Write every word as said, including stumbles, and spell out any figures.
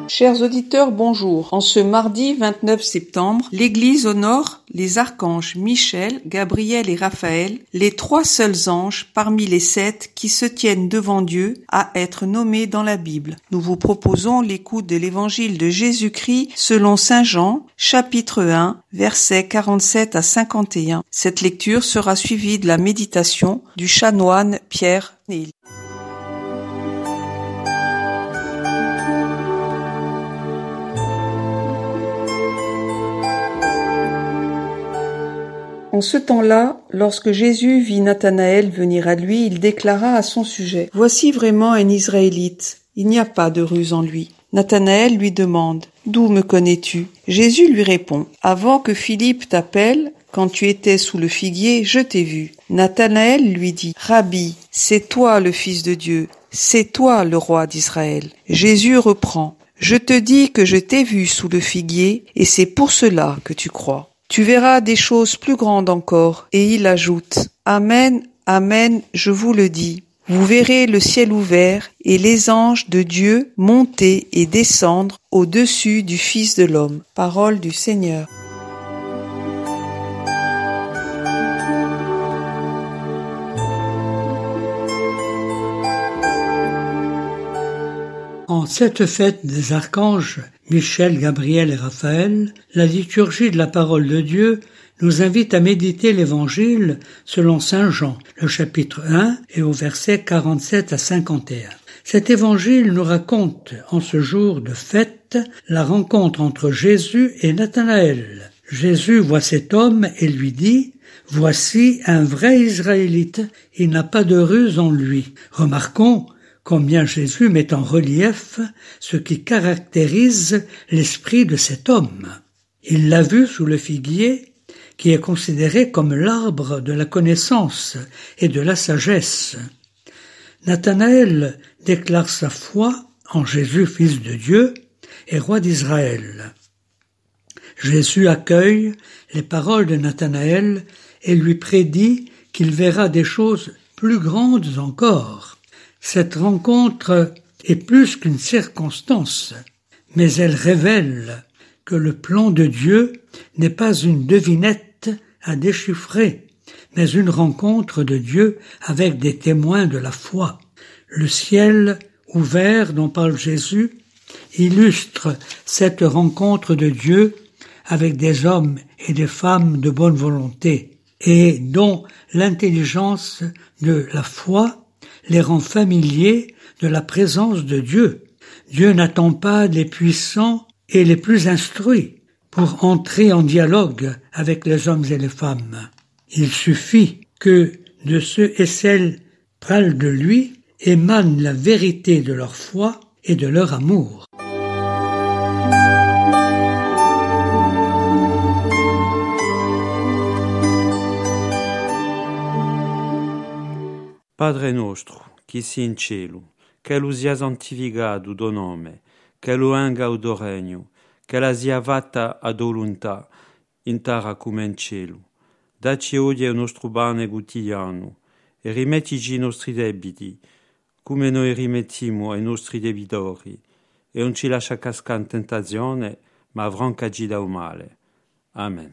Chers auditeurs, bonjour. En ce mardi vingt-neuf septembre, l'Église honore les archanges Michel, Gabriel et Raphaël, les trois seuls anges parmi les sept qui se tiennent devant Dieu à être nommés dans la Bible. Nous vous proposons l'écoute de l'Évangile de Jésus-Christ selon saint Jean, chapitre un, versets quarante-sept à cinquante et un. Cette lecture sera suivie de la méditation du chanoine Pierre Néil. En ce temps-là, lorsque Jésus vit Nathanaël venir à lui, il déclara à son sujet: « Voici vraiment un Israélite, il n'y a pas de ruse en lui. » Nathanaël lui demande: « D'où me connais-tu » Jésus lui répond: « Avant que Philippe t'appelle, quand tu étais sous le figuier, je t'ai vu. » Nathanaël lui dit: « Rabbi, c'est toi le Fils de Dieu, c'est toi le roi d'Israël. » Jésus reprend: « Je te dis que je t'ai vu sous le figuier, et c'est pour cela que tu crois. Tu verras des choses plus grandes encore. » Et il ajoute: « Amen, amen, je vous le dis. Vous verrez le ciel ouvert et les anges de Dieu monter et descendre au-dessus du Fils de l'homme. » Parole du Seigneur. En cette fête des archanges, Michel, Gabriel et Raphaël, la liturgie de la parole de Dieu nous invite à méditer l'Évangile selon saint Jean, le chapitre un et au verset quarante-sept à cinquante et un. Cet Évangile nous raconte, en ce jour de fête, la rencontre entre Jésus et Nathanaël. Jésus voit cet homme et lui dit: « Voici un vrai Israélite, il n'a pas de ruse en lui. » Remarquons combien Jésus met en relief ce qui caractérise l'esprit de cet homme. Il l'a vu sous le figuier, qui est considéré comme l'arbre de la connaissance et de la sagesse. Nathanaël déclare sa foi en Jésus, Fils de Dieu et roi d'Israël. Jésus accueille les paroles de Nathanaël et lui prédit qu'il verra des choses plus grandes encore. Cette rencontre est plus qu'une circonstance, mais elle révèle que le plan de Dieu n'est pas une devinette à déchiffrer, mais une rencontre de Dieu avec des témoins de la foi. Le ciel ouvert dont parle Jésus illustre cette rencontre de Dieu avec des hommes et des femmes de bonne volonté, et dont l'intelligence de la foi les rend familiers de la présence de Dieu. Dieu n'attend pas les puissants et les plus instruits pour entrer en dialogue avec les hommes et les femmes. Il suffit que de ceux et celles près de lui émane la vérité de leur foi et de leur amour. Padre nostro, qui si in cielo, che lu sia santificato tuo nome, che lu venga il tuo regno, che la sia fatta a tua volontà, in terra come in cielo. Dacci oggi il nostro pane quotidiano, e rimettici i nostri debiti, come noi rimettiamo ai nostri debitori, e non ci lascia cascare in tentazione, ma avrancaci dal male. Amen.